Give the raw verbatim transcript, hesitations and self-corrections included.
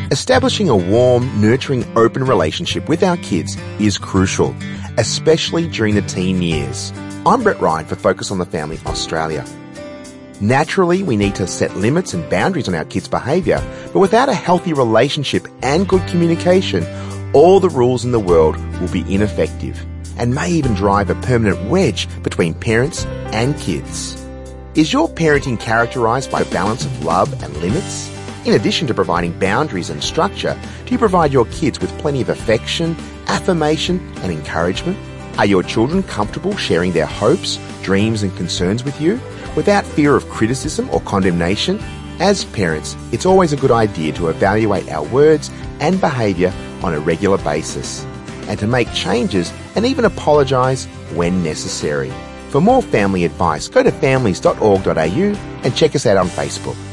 Establishing a warm, nurturing, open relationship with our kids is crucial, especially during the teen years. I'm Brett Ryan for Focus on the Family Australia. Naturally, we need to set limits and boundaries on our kids' behaviour, but without a healthy relationship and good communication, all the rules in the world will be ineffective and may even drive a permanent wedge between parents and kids. Is your parenting characterised by a balance of love and limits? In addition to providing boundaries and structure, do you provide your kids with plenty of affection, affirmation and encouragement? Are your children comfortable sharing their hopes, dreams and concerns with you without fear of criticism or condemnation? As parents, it's always a good idea to evaluate our words and behaviour on a regular basis and to make changes and even apologise when necessary. For more family advice, go to families dot org dot a u and check us out on Facebook.